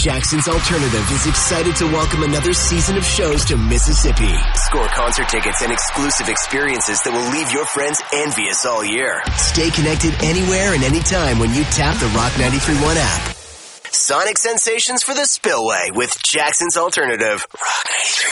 Jackson's Alternative is excited to welcome another season of shows to Mississippi. Score concert tickets and exclusive experiences that will leave your friends envious all year. Stay connected anywhere and anytime when you tap the Rock 93.1 app. Sonic sensations for the Spillway with Jackson's Alternative. Rock 93.1.